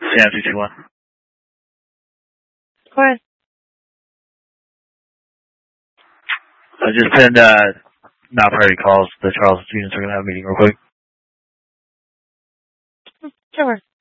Sam 221. Go ahead. I just send not priority calls. The Charleston students are going to have a meeting real quick. Sure.